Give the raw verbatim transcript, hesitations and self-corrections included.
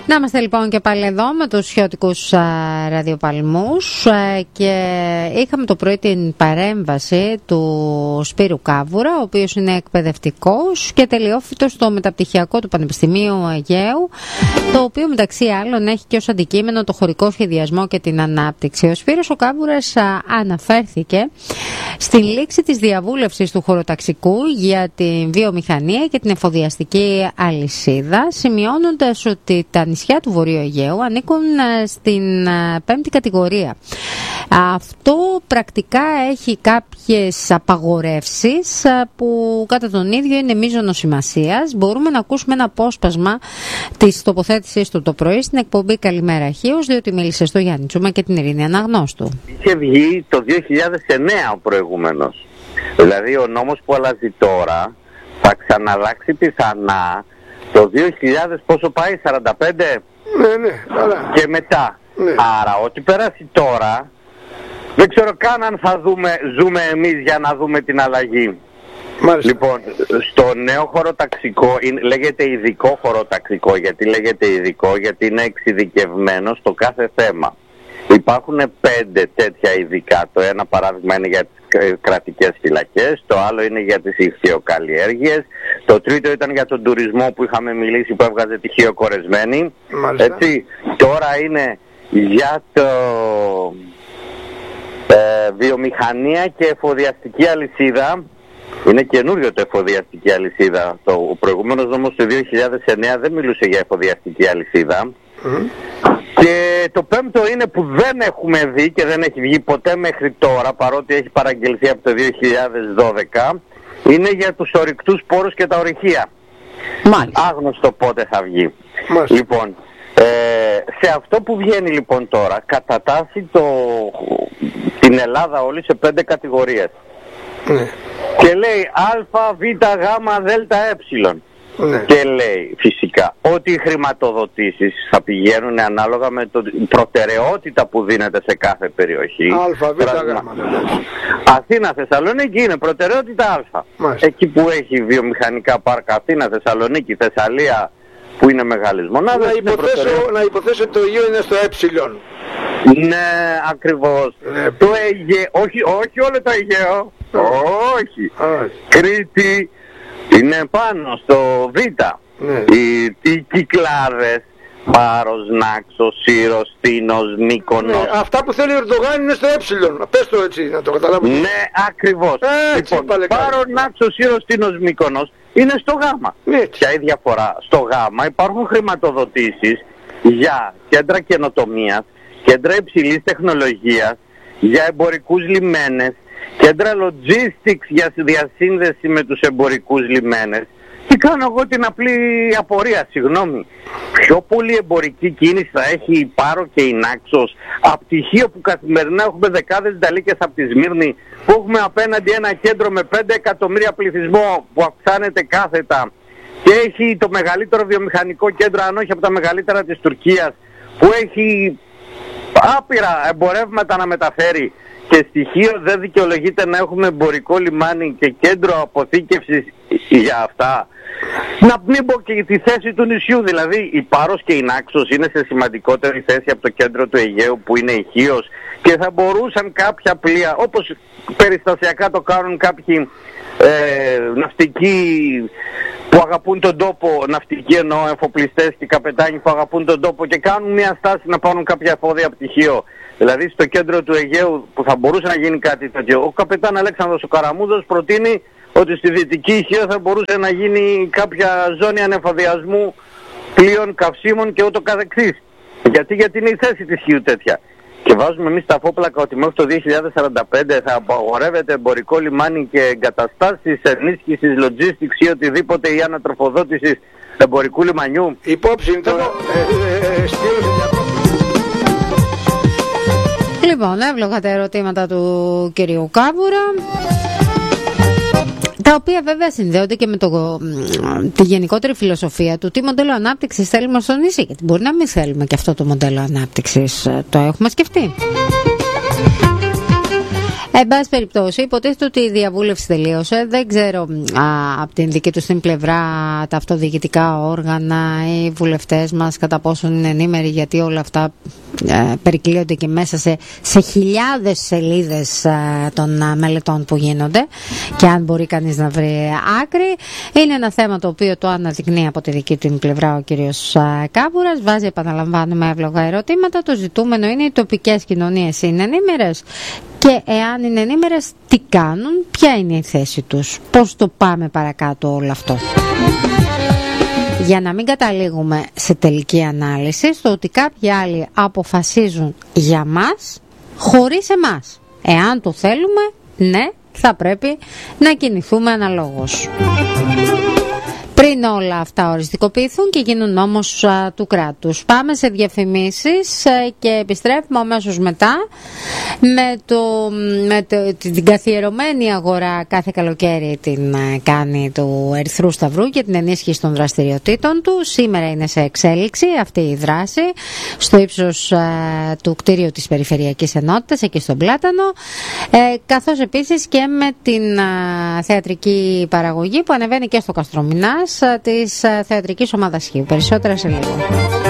Να είμαστε λοιπόν και πάλι εδώ με τους χιωτικούς ραδιοπαλμούς και είχαμε το πρωί την παρέμβαση του Σπύρου Κάβουρα, ο οποίος είναι εκπαιδευτικός και τελειόφοιτος στο μεταπτυχιακό του Πανεπιστημίου Αιγαίου, το οποίο μεταξύ άλλων έχει και ως αντικείμενο το χωρικό σχεδιασμό και την ανάπτυξη. Ο Σπύρος ο Κάβουρας αναφέρθηκε στην λήξη της διαβούλευσης του χωροταξικού για την βιομηχανία και την εφοδιαστική αλυσίδα, σημειώνοντας ότι τα νησιά του Βορείου Αιγαίου ανήκουν στην πέμπτη κατηγορία. Αυτό πρακτικά έχει κάποιες απαγορεύσεις που κατά τον ίδιο είναι μείζωνος σημασίας. Μπορούμε να ακούσουμε ένα απόσπασμα της τοποθέτησής του το πρωί στην εκπομπή Καλημέρα Χίος, διότι μίλησε στο Γιάννη Τσούμα και την Ειρήνη Αναγνώστου. Είχε βγει το δύο χιλιάδες εννέα ο προηγούμενος. Δηλαδή ο νόμος που αλλάζει τώρα θα ξαναλλάξει πιθανά το δύο χιλιάδες, πόσο πάει, σαράντα πέντε? Ναι, ναι, καλά. Και μετά. Ναι. Άρα ό,τι περάσει τώρα, δεν ξέρω καν αν θα δούμε, ζούμε εμείς για να δούμε την αλλαγή. Μάλιστα. Λοιπόν, στο νέο χωροταξικό, λέγεται ειδικό χωροταξικό. Γιατί λέγεται ειδικό? Γιατί είναι εξειδικευμένο στο κάθε θέμα. Υπάρχουν πέντε τέτοια ειδικά. Το ένα παράδειγμα είναι για τις κρατικές φυλακές, το άλλο είναι για τις ηχθειοκαλλιέργειες, το τρίτο ήταν για τον τουρισμό που είχαμε μιλήσει, που έβγαζε τυχείο κορεσμένη. Έτσι, τώρα είναι για το ε, βιομηχανία και εφοδιαστική αλυσίδα. Είναι καινούριο το εφοδιαστική αλυσίδα. Το, ο προηγούμενος νόμος του δύο χιλιάδες εννέα δεν μιλούσε για εφοδιαστική αλυσίδα. Mm. Και το πέμπτο είναι που δεν έχουμε δει και δεν έχει βγει ποτέ μέχρι τώρα, παρότι έχει παραγγελθεί από το δύο χιλιάδες δώδεκα, είναι για τους ορυκτούς πόρους και τα ορυχεία. Μάλιστα. Άγνωστο πότε θα βγει. Μάλιστα. Λοιπόν, ε, σε αυτό που βγαίνει λοιπόν τώρα, κατατάσσει το, την Ελλάδα όλη σε πέντε κατηγορίες. Ναι. Και λέει α, β, γ, δ, ε. Ναι. Και λέει φυσικά ότι οι χρηματοδοτήσεις θα πηγαίνουν ανάλογα με την προτεραιότητα που δίνεται σε κάθε περιοχή. Α, Β, Γ. Αθήνα, Θεσσαλονίκη είναι προτεραιότητα Α. Μάλιστα. Εκεί που έχει βιομηχανικά πάρκα, Αθήνα, Θεσσαλονίκη, Θεσσαλία, που είναι μεγάλες μονάδες. Να υποθέσω, να υποθέσω ότι το Αιγαίο είναι στο ε. Ναι, ακριβώς. Ναι. Το Αιγαίο, όχι, όχι όλο το Αιγαίο. Όχι. Α. Κρήτη είναι πάνω στο Β. Ναι. Οι, οι Κυκλάδες, Πάρος, Νάξος, Σύρος, Τίνος, Μύκονος. Ναι, αυτά που θέλει ο Ερντογάν είναι στο ε. Πες το έτσι, να το καταλάβω. Ναι, ακριβώς. Έτσι, λοιπόν, Πάρος, Νάξος, Σύρος, Τίνος, Μύκονος είναι στο Γ. Ναι. Ποια η διαφορά? Στο Γ υπάρχουν χρηματοδοτήσεις για κέντρα καινοτομίας, κέντρα υψηλής τεχνολογίας, για εμπορικούς λιμένες, κέντρα logistics για διασύνδεση με τους εμπορικούς λιμένες. Τι κάνω εγώ την απλή απορία, συγγνώμη. Πιο πολύ εμπορική κίνηση θα έχει η Πάρο και η Νάξος από τυχείο που καθημερινά έχουμε δεκάδες νταλίκες από τη Σμύρνη, που έχουμε απέναντι ένα κέντρο με πέντε εκατομμύρια πληθυσμό που αυξάνεται κάθετα και έχει το μεγαλύτερο βιομηχανικό κέντρο, αν όχι από τα μεγαλύτερα της Τουρκίας, που έχει άπειρα εμπορεύματα να μεταφέρει. Και στοιχείο δεν δικαιολογείται να έχουμε εμπορικό λιμάνι και κέντρο αποθήκευσης για αυτά. Να μην πω και τη θέση του νησιού, δηλαδή η Πάρος και η Νάξος είναι σε σημαντικότερη θέση από το κέντρο του Αιγαίου που είναι η Χίος, και θα μπορούσαν κάποια πλοία, όπως περιστασιακά το κάνουν κάποιοι ε, ναυτικοί που αγαπούν τον τόπο, ναυτικοί εννοώ, εφοπλιστές και καπετάνοι που αγαπούν τον τόπο και κάνουν μια στάση να πάρουν κάποια εφόδια από τη Χίο. Δηλαδή στο κέντρο του Αιγαίου που θα μπορούσε να γίνει κάτι τέτοιο. Ο καπετάν Αλέξανδρος ο Καραμούδος προτείνει ότι στη Δυτική Χίο θα μπορούσε να γίνει κάποια ζώνη ανεφοδιασμού πλοίων, καυσίμων και ούτω καθεξής. Γιατί, γιατί είναι η θέση της Χίου τέτοια. Και βάζουμε εμείς τα φόπλακα ότι μέχρι το δύο χιλιάδες σαράντα πέντε θα απαγορεύεται εμπορικό λιμάνι και εγκαταστάσεις ενίσχυσης, logistics ή οτιδήποτε ή ανατροφοδότησης εμπορικού λιμανιού. Υπόψη τώρα. Ε, ε, ε, Λοιπόν, εύλογα τα ερωτήματα του κυρίου Κάβουρα, τα οποία βέβαια συνδέονται και με το, τη γενικότερη φιλοσοφία του τι μοντέλο ανάπτυξης θέλουμε στο νησί. Γιατί μπορεί να μην θέλουμε και αυτό το μοντέλο ανάπτυξης, το έχουμε σκεφτεί. Εν πάση περιπτώσει, υποτίθεται ότι η διαβούλευση τελείωσε. Δεν ξέρω α, από την δική του την πλευρά τα αυτοδιοικητικά όργανα, οι βουλευτές μας κατά πόσον είναι ενήμεροι, γιατί όλα αυτά ε, περικλείονται και μέσα σε, σε χιλιάδες σελίδες ε, των ε, μελετών που γίνονται, και αν μπορεί κανείς να βρει άκρη. Είναι ένα θέμα το οποίο το αναδεικνύει από τη δική του πλευρά ο κύριος ε, Κάβουρας. Βάζει, επαναλαμβάνουμε, εύλογα ερωτήματα. Το ζητούμενο είναι οι τοπικές κοινωνίες είναι ενήμερες, και εάν είναι ενήμερες, τι κάνουν, ποια είναι η θέση τους, πώς το πάμε παρακάτω όλο αυτό. Για να μην καταλήγουμε σε τελική ανάλυση στο ότι κάποιοι άλλοι αποφασίζουν για μας χωρίς εμάς. Εάν το θέλουμε, ναι, θα πρέπει να κινηθούμε αναλόγως. Πριν όλα αυτά οριστικοποιηθούν και γίνουν νόμος α, του κράτους. Πάμε σε διαφημίσεις α, και επιστρέφουμε αμέσως μετά με, το, με το, την καθιερωμένη αγορά. Κάθε καλοκαίρι την α, κάνει του Ερυθρού Σταυρού και την ενίσχυση των δραστηριοτήτων του. Σήμερα είναι σε εξέλιξη αυτή η δράση στο ύψος α, του κτίριου της Περιφερειακής Ενότητας, εκεί στον Πλάτανο, ε, καθώς επίσης και με την α, θεατρική παραγωγή που ανεβαίνει και στο Καστρομηνά της θεατρικής ομάδας Χ. Περισσότερα σε λίγο.